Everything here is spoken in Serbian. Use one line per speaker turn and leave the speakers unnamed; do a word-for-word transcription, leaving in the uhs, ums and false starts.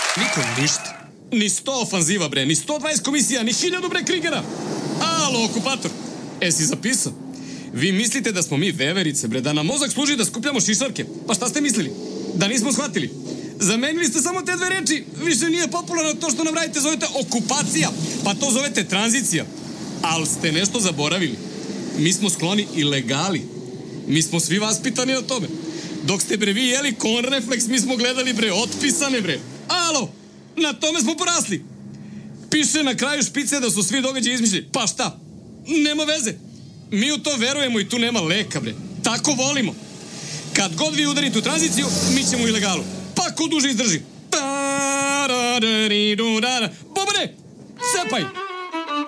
Nikom ništa. Ni sto ofanziva, bre, ni sto dvadeset komisija, ni hiljadu, bre, Krigera. Alo, okupator. E, si zapisao? Vi mislite da smo mi veverice, bre, da nam mozak služi da skupljamo šišarke? Pa šta ste mislili? Da nismo shvatili? Zamenili ste samo te dve reči. Više nije popularno to što nam radite, zovete okupacija. Pa to zovete tranzicija. Ali ste nešto zaboravili. Mi smo skloni ilegali. Mi smo svi vaspitani o tome. Dok ste, bre, vi jeli konrefleks, mi smo gledali, bre, otpisane, bre. Alo, na tome smo porasli. Piše na kraju špice da su svi događaji izmišljeni. Pa šta? Nema veze. Mi u to verujemo i tu nema leka, bre. Tako volimo. Kad god vi udarite u tranziciju, mi ćemo u ilegalu. Pa ko duže izdrži. Bobane, cepaj!